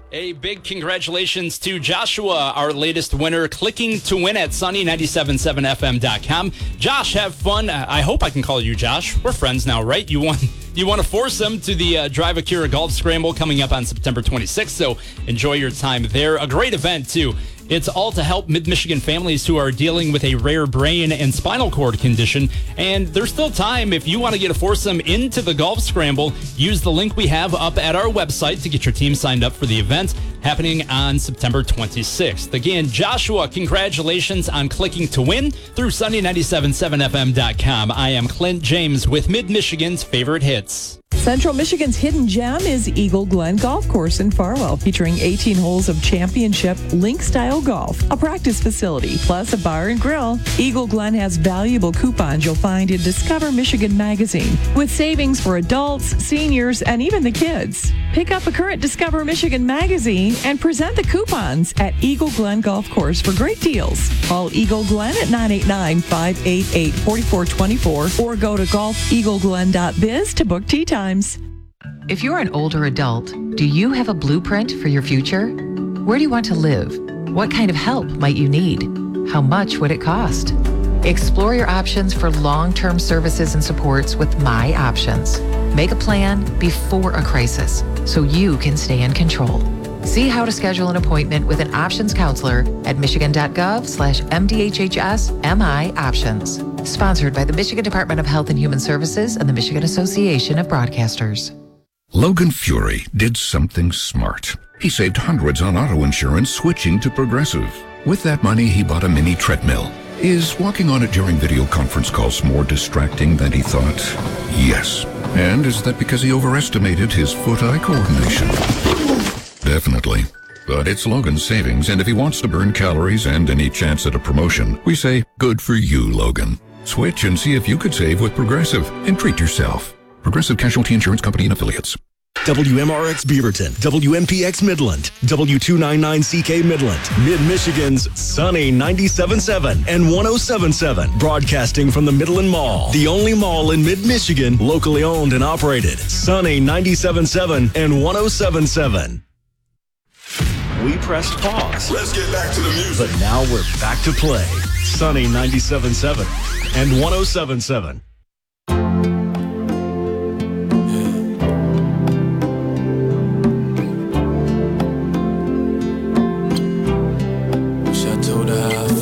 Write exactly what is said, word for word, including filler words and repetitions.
A big congratulations to Joshua, our latest winner, clicking to win at sunny nine seven seven F M dot com. Josh, have fun. I hope I can call you Josh. We're friends now, right? You want you want to force him to the uh, Drive Acura Golf Scramble coming up on September twenty-sixth, so enjoy your time there. A great event, too. It's all to help Mid-Michigan families who are dealing with a rare brain and spinal cord condition. And there's still time. If you want to get a foursome into the Golf Scramble, use the link we have up at our website to get your team signed up for the event happening on September twenty-sixth. Again, Joshua, congratulations on clicking to win through sunny nine seven seven F M dot com. I am Clint James with Mid-Michigan's favorite hits. Central Michigan's hidden gem is Eagle Glen Golf Course in Farwell, featuring eighteen holes of championship link-style golf, a practice facility, plus a bar and grill. Eagle Glen has valuable coupons you'll find in Discover Michigan magazine, with savings for adults, seniors, and even the kids. Pick up a current Discover Michigan magazine and present the coupons at Eagle Glen Golf Course for great deals. Call Eagle Glen at nine eight nine, five eight eight, four four two four or go to golf eagle glen dot biz to book tee time. If you're an older adult, do you have a blueprint for your future? Where do you want to live? What kind of help might you need? How much would it cost? Explore your options for long-term services and supports with My Options. Make a plan before a crisis so you can stay in control. See how to schedule an appointment with an options counselor at michigan.gov slash MDHHS MI Options. Sponsored by the Michigan Department of Health and Human Services and the Michigan Association of Broadcasters. Logan Fury did something smart. He saved hundreds on auto insurance switching to Progressive. With that money, he bought a mini treadmill. Is walking on it during video conference calls more distracting than he thought? Yes. And is that because he overestimated his foot-eye coordination? Definitely. But it's Logan's savings, and if he wants to burn calories and any chance at a promotion, we say, good for you, Logan. Switch and see if you could save with Progressive and treat yourself. Progressive Casualty Insurance Company and Affiliates. W M R X Beaverton, W M P X Midland, W two ninety-nine C K Midland, Mid-Michigan's Sunny ninety-seven point seven and one oh seven point seven, broadcasting from the Midland Mall, the only mall in Mid-Michigan, locally owned and operated. Sunny ninety-seven point seven and one oh seven point seven. We pressed pause. Let's get back to the music. But now we're back to play. Sunny ninety-seven point seven and one oh seven point seven.